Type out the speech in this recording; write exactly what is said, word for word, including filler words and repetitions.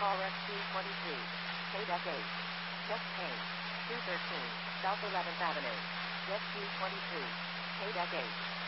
call S Q twenty-three. K deck eight. Chest pain. two thirteen, South eleventh Avenue. S Q twenty-three. K deck eight.